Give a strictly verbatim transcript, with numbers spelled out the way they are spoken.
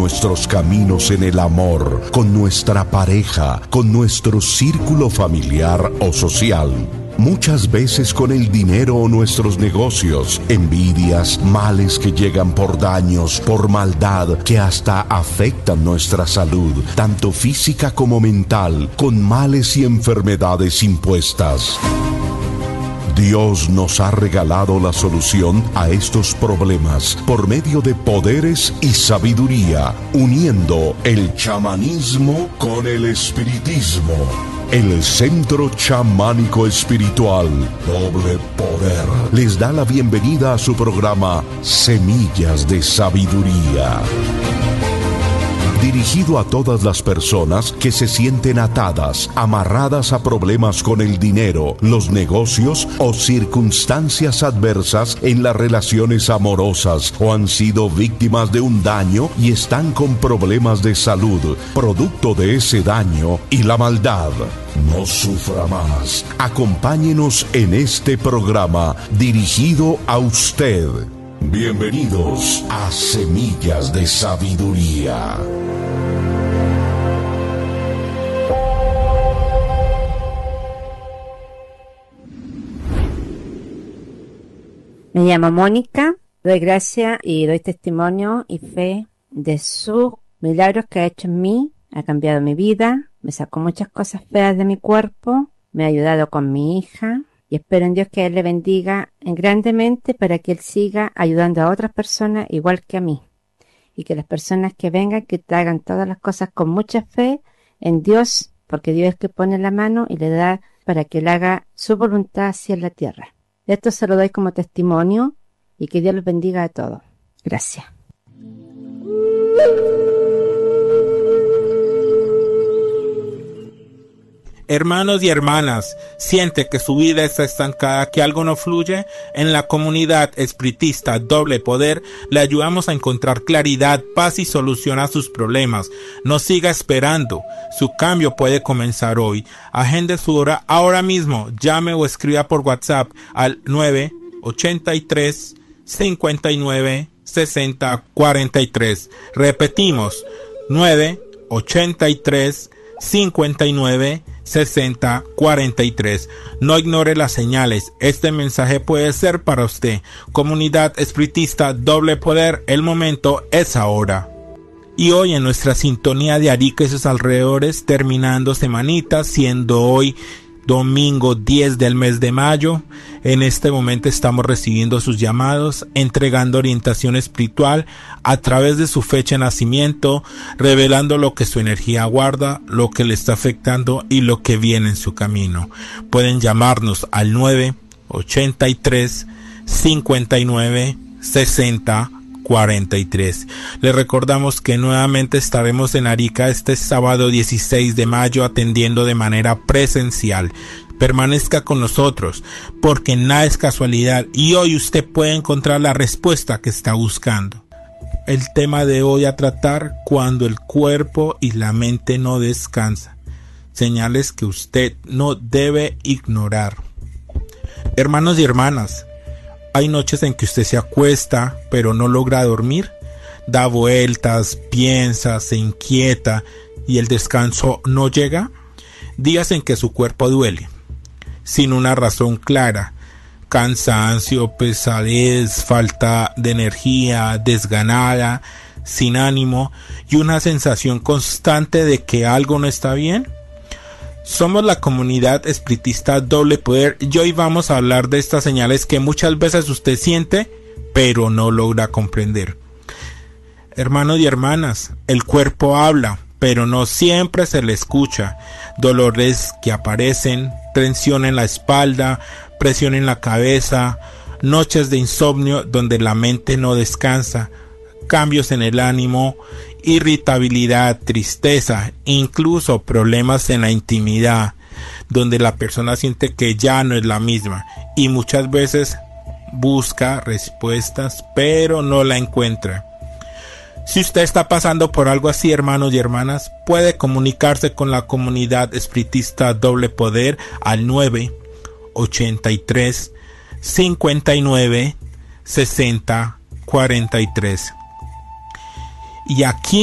nuestros caminos en el amor, con nuestra pareja, con nuestro círculo familiar o social. Muchas veces con el dinero o nuestros negocios, envidias, males que llegan por daños, por maldad, que hasta afectan nuestra salud, tanto física como mental, con males y enfermedades impuestas. Dios nos ha regalado la solución a estos problemas por medio de poderes y sabiduría, uniendo el chamanismo con el espiritismo. El Centro Chamánico Espiritual Doble Poder les da la bienvenida a su programa Semillas de Sabiduría, dirigido a todas las personas que se sienten atadas, amarradas a problemas con el dinero, los negocios o circunstancias adversas en las relaciones amorosas, o han sido víctimas de un daño y están con problemas de salud, producto de ese daño y la maldad. No sufra más. Acompáñenos en este programa dirigido a usted. Bienvenidos a Semillas de Sabiduría. Me llamo Mónica, doy gracias y doy testimonio y fe de sus milagros que ha hecho en mí. Ha cambiado mi vida, me sacó muchas cosas feas de mi cuerpo, me ha ayudado con mi hija y espero en Dios que Él le bendiga grandemente para que Él siga ayudando a otras personas igual que a mí. Y que las personas que vengan, que traigan todas las cosas con mucha fe en Dios, porque Dios es el que pone la mano y le da para que Él haga su voluntad hacia la tierra. Esto se lo doy como testimonio y que Dios los bendiga a todos. Gracias. Hermanos y hermanas, ¿siente que su vida está estancada, que algo no fluye? En la comunidad espiritista Doble Poder le ayudamos a encontrar claridad, paz y solución a sus problemas. No siga esperando, su cambio puede comenzar hoy. Agende su hora ahora mismo, llame o escriba por WhatsApp al nueve ochenta y tres, cincuenta y nueve, sesenta, cuarenta y tres. Repetimos, nueve ochenta y tres, cincuenta y nueve, sesenta, cuarenta y tres. No ignore las señales. Este mensaje puede ser para usted. Comunidad espiritista Doble Poder, el momento es ahora. Y hoy en nuestra sintonía de Arica y sus alrededores, terminando semanita, siendo hoy domingo diez del mes de mayo, en este momento estamos recibiendo sus llamados, entregando orientación espiritual a través de su fecha de nacimiento, revelando lo que su energía guarda, lo que le está afectando y lo que viene en su camino. Pueden llamarnos al nueve ochenta y tres, cincuenta y nueve, sesenta, cuarenta y tres. Les recordamos que nuevamente estaremos en Arica este sábado dieciséis de mayo atendiendo de manera presencial. Permanezca con nosotros porque nada es casualidad y hoy usted puede encontrar la respuesta que está buscando. El tema de hoy a tratar: cuando el cuerpo y la mente no descansan. Señales que usted no debe ignorar. Hermanos y hermanas, hay noches en que usted se acuesta pero no logra dormir, da vueltas, piensa, se inquieta y el descanso no llega. Días en que su cuerpo duele, sin una razón clara, cansancio, pesadez, falta de energía, desganada, sin ánimo y una sensación constante de que algo no está bien. Somos la comunidad espiritista Doble Poder y hoy vamos a hablar de estas señales que muchas veces usted siente pero no logra comprender. Hermanos y hermanas, el cuerpo habla pero no siempre se le escucha. Dolores que aparecen, tensión en la espalda, presión en la cabeza, noches de insomnio donde la mente no descansa, cambios en el ánimo, irritabilidad, tristeza, incluso problemas en la intimidad, donde la persona siente que ya no es la misma y muchas veces busca respuestas pero no la encuentra. Si usted está pasando por algo así, hermanos y hermanas, puede comunicarse con la comunidad espiritista Doble Poder al nueve ochenta y tres, cincuenta y nueve, sesenta, cuarenta y tres. Y aquí